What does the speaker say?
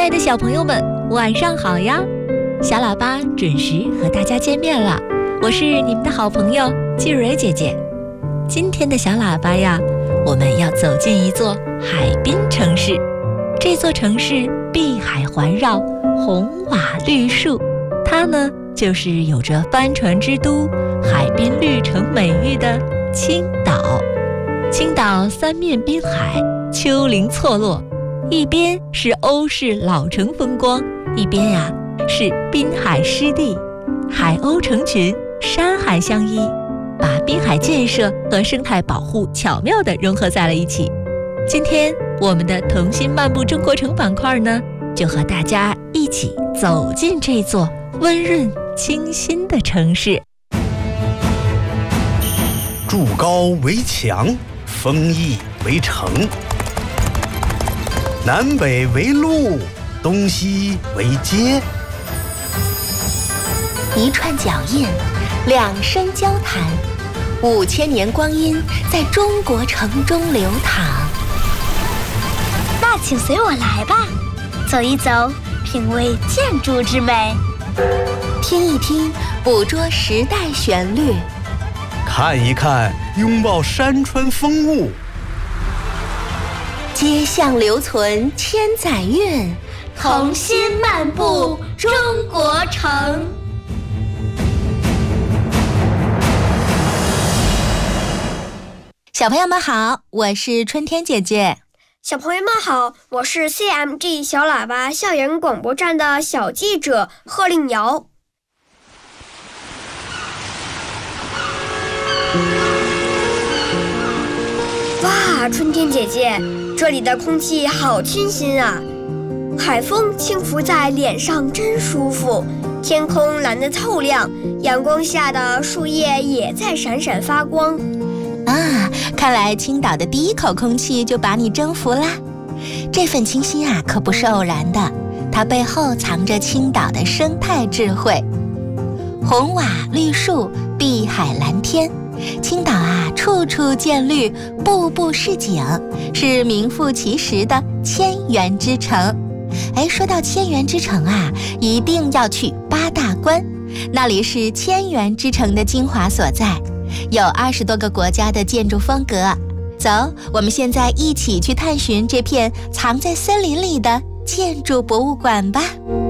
爱的小朋友们，晚上好呀！小喇叭准时和大家见面了，我是你们的好朋友季蕊姐姐。今天的小喇叭呀，我们要走进一座海滨城市。这座城市碧海环绕，红瓦绿树，它呢就是有着帆船之都、海滨绿城美誉的青岛。青岛三面滨海，丘陵错落，一边是欧式老城风光，一边呀是滨海湿地，海鸥成群，山海相依，把滨海建设和生态保护巧妙地融合在了一起。今天我们的童心漫步中国城板块呢，就和大家一起走进这座温润清新的城市。 筑高为墙，丰益为城，南北为路，东西为街。 一串脚印，两声交谈，5000年光阴在中国城中流淌。 那请随我来吧，走一走，品味建筑之美； 听一听，捕捉时代旋律； 看一看，拥抱山川风物。 街巷留存千载韵， 童心漫步中国城。 小朋友们好，我是春天姐姐。 小朋友们好，我是 CMG 小喇叭校园广播站的小记者贺令瑶。哇，春天姐姐，这里的空气好清新啊，海风轻拂在脸上真舒服，天空蓝得透亮，阳光下的树叶也在闪闪发光。 看来青岛的第一口空气就把你征服啦。这份清新啊，可不是偶然的，它背后藏着青岛的生态智慧。红瓦绿树，碧海蓝天，青岛啊，处处见绿，步步是景，是名副其实的千园之城。说到千园之城啊，一定要去八大关，那里是千园之城的精华所在，有20多个国家的建筑风格。走，我们现在一起去探寻这片藏在森林里的建筑博物馆吧。